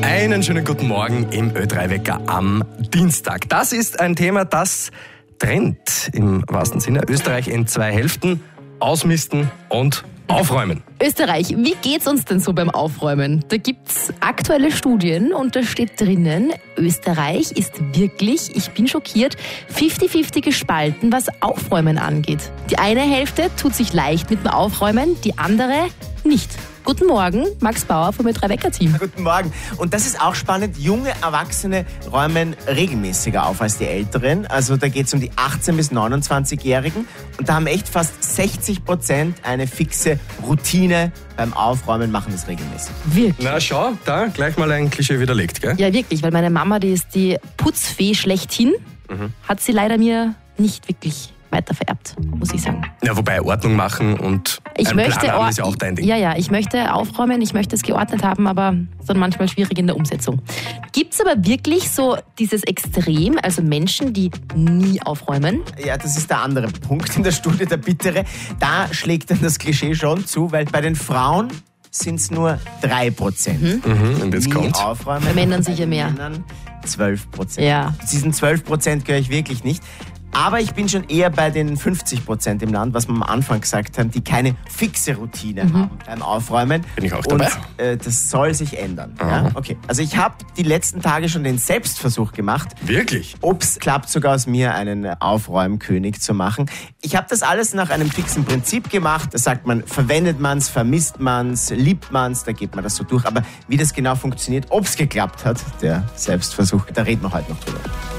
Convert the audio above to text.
Einen schönen guten Morgen im Ö3-Wecker am Dienstag. Das ist ein Thema, das trennt im wahrsten Sinne. Österreich in 2 Hälften. Ausmisten und aufräumen. Österreich, wie geht's uns denn so beim Aufräumen? Da gibt's aktuelle Studien und da steht drinnen, Österreich ist wirklich, ich bin schockiert, 50-50 gespalten, was Aufräumen angeht. Die eine Hälfte tut sich leicht mit dem Aufräumen, die andere nicht. Guten Morgen, Max Bauer vom Ö3-Wecker-Team. Guten Morgen. Und das ist auch spannend. Junge Erwachsene räumen regelmäßiger auf als die Älteren. Also da geht es um die 18- bis 29-Jährigen. Und da haben echt fast 60% eine fixe Routine beim Aufräumen, machen das regelmäßig. Wirklich? Na schau, da gleich mal ein Klischee widerlegt, gell? Ja, wirklich, weil meine Mama, die ist die Putzfee schlechthin, hat sie leider mir nicht wirklich weiter vererbt, muss ich sagen. Ja, wobei Ordnung machen und ein Plan haben ist ja auch dein Ding. Ja, ich möchte aufräumen, ich möchte es geordnet haben, aber ist dann manchmal schwierig in der Umsetzung. Gibt's aber wirklich so dieses Extrem, also Menschen, die nie aufräumen? Ja, das ist der andere Punkt in der Studie, der bittere. Da schlägt dann das Klischee schon zu, weil bei den Frauen sind es nur 3%. Und jetzt kommt. Aufräumen. Bei Männern sicher mehr. Bei Männern 12%. Ja. Zu diesen 12% gehöre ich wirklich nicht. Aber ich bin schon eher bei den 50% im Land, was wir am Anfang gesagt haben, die keine fixe Routine haben beim Aufräumen. Bin ich auch dabei. Und das soll sich ändern. Ja? Okay. Also ich habe die letzten Tage schon den Selbstversuch gemacht. Wirklich? Ob's klappt, sogar aus mir einen Aufräumkönig zu machen. Ich habe das alles nach einem fixen Prinzip gemacht. Da sagt man, verwendet man's, vermisst man's, liebt man's, da geht man das so durch. Aber wie das genau funktioniert, ob's geklappt hat, der Selbstversuch, da reden wir heute noch drüber.